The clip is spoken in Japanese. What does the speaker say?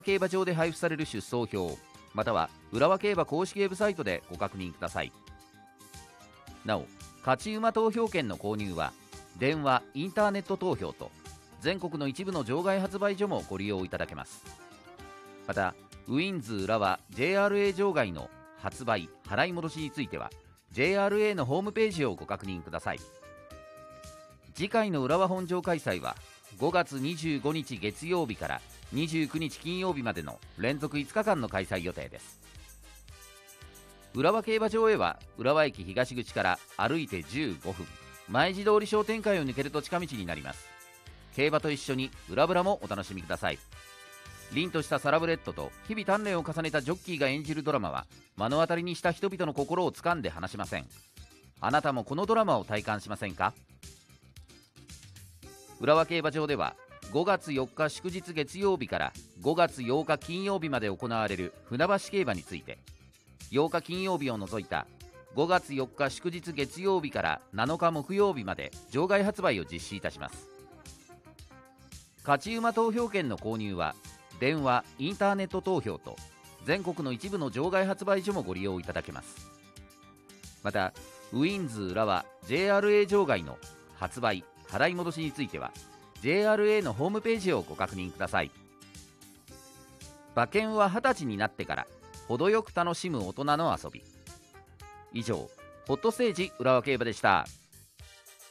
競馬場で配布される出走表または浦和競馬公式ウェブサイトでご確認ください。なお、勝ち馬投票券の購入は電話・インターネット投票と全国の一部の場外発売所もご利用いただけます。またウィンズ浦和 JRA 場外の発売・払い戻しについては JRA のホームページをご確認ください。次回の浦和本場開催は5月25日月曜日から29日金曜日までの連続5日間の開催予定です。浦和競馬場へは浦和駅東口から歩いて15分、前地通り商店会を抜けると近道になります。競馬と一緒に裏ブラもお楽しみください。凛としたサラブレッドと日々鍛錬を重ねたジョッキーが演じるドラマは目の当たりにした人々の心を掴んで離しません。あなたもこのドラマを体感しませんか？浦和競馬場では5月4日祝日月曜日から5月8日金曜日まで行われる船橋競馬について、8日金曜日を除いた5月4日祝日月曜日から7日木曜日まで場外発売を実施いたします。勝ち馬投票券の購入は電話・インターネット投票と全国の一部の場外発売所もご利用いただけます。またウィンズ浦和 JRA 場外の発売・払い戻しについては JRA のホームページをご確認ください。馬券は20歳になってから程よく楽しむ大人の遊び。以上、ホットステージ浦和競馬でした。